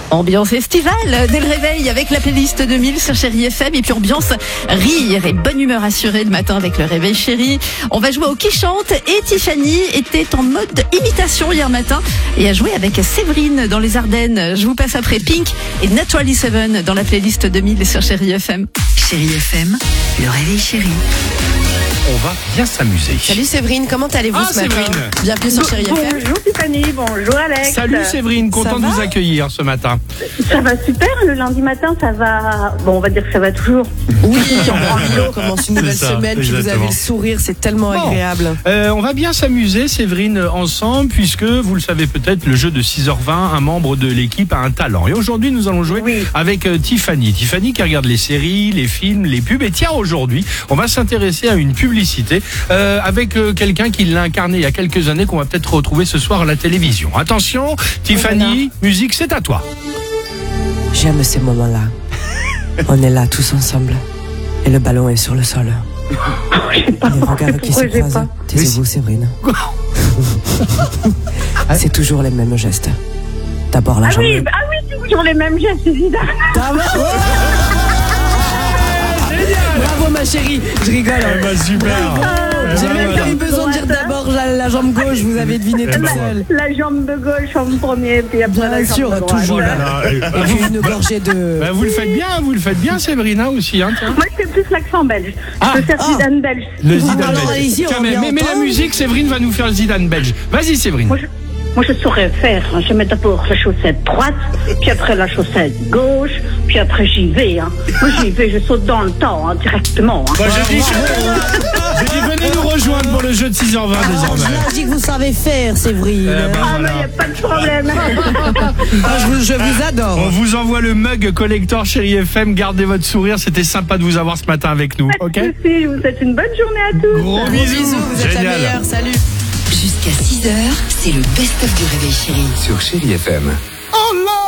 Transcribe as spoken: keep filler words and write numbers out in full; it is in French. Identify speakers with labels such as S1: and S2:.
S1: Ambiance estivale dès le réveil avec la playlist deux mille sur Chérie F M et puis ambiance rire et bonne humeur assurée le matin avec le réveil chéri. On va jouer au qui chante et Tiffany était en mode imitation hier matin et a joué avec Séverine dans les Ardennes. Je vous passe après Pink et Naturally Seven dans la playlist deux mille sur Chérie F M.
S2: Chérie F M, le réveil chéri.
S3: On va bien s'amuser.
S4: Salut Séverine, comment allez-vous
S3: Ah,
S4: ce matin?
S3: Séverine.
S4: Bienvenue sur Chérie F M.
S5: Bonjour Tiffany, bonjour Alex.
S3: Salut Séverine, content de
S4: va
S3: vous accueillir ce matin.
S5: Ça va super, le lundi matin ça va, bon on va dire que ça va toujours.
S4: Oui, on commence une nouvelle
S3: C'est ça,
S4: semaine, puis vous avez
S3: exactement.
S4: le sourire, c'est tellement
S3: Bon.
S4: agréable.
S3: Euh, on va bien s'amuser Séverine ensemble puisque vous le savez peut-être le jeu de six heures vingt, un membre de l'équipe a un talent. Et aujourd'hui nous allons jouer
S5: Oui.
S3: avec euh, Tiffany. Tiffany qui regarde les séries, les films, les pubs. Et tiens aujourd'hui on va s'intéresser à une publicité euh, avec euh, quelqu'un qui l'a incarné il y a quelques années qu'on va peut-être retrouver ce soir à la télévision. Attention Tiffany, musique c'est à toi.
S6: J'aime ces moments-là. On est là tous ensemble. Et le ballon est sur le sol.
S5: Je sais pas
S6: Les regards qui se
S5: pourquoi j'ai
S6: croisent.
S5: pas.
S6: Taisez-vous, Séverine. C'est toujours les mêmes gestes. D'abord la
S5: Ah
S6: jambe.
S5: oui, bah, ah oui, c'est toujours les mêmes gestes évidemment.
S4: Bravo ma chérie, je rigole.
S3: Eh ben, super.
S4: J'ai même pas eu besoin de dire d'abord la, la jambe gauche, vous avez deviné
S3: Eh
S4: toute
S3: ben,
S4: seule.
S5: La jambe de gauche en premier, puis après
S4: Bien
S5: la jambe
S4: sûr,
S5: de droite.
S4: toujours.
S3: Voilà.
S6: Et puis une gorgée de...
S3: Ben, vous le faites bien, vous le faites bien Séverina aussi. Hein, tiens.
S5: Moi je fais plus l'accent belge.
S3: Ah,
S5: je peux faire
S4: ah.
S5: Zidane belge.
S3: Le
S5: Si vous
S3: Zidane
S5: voulez.
S4: alors,
S3: belge.
S4: allez-y, on
S3: Tiens, mais,
S4: vient
S3: mais- mais la
S4: entendre.
S3: musique, Séverine va nous faire le Zidane belge. Vas-y, Séverine.
S5: Moi je, moi je saurais faire. hein. Je mets d'abord la chaussette droite, puis après la chaussette gauche, puis après j'y vais. Hein. Moi j'y vais, je saute dans le temps hein, directement. Hein.
S3: Bon, je dis, je dis, venez nous rejoindre pour le jeu de six heures vingt désormais.
S4: Je dis que vous savez faire, Séverine.
S3: Eh ben,
S5: Ah mais
S3: voilà.
S5: il n'y a pas de problème.
S4: Ah, je, vous, je vous adore.
S3: On vous envoie le mug collector Chérie F M. Gardez votre sourire. C'était sympa de vous avoir ce matin avec nous. Ok?
S5: Merci, je vous souhaite une bonne journée à tous.
S3: Gros
S4: Gros
S3: bisous.
S4: bisous, vous êtes la
S3: Génial.
S4: meilleure, salut.
S2: Jusqu'à six heures, c'est le best-of du réveil chéri.
S7: Sur Chérie F M.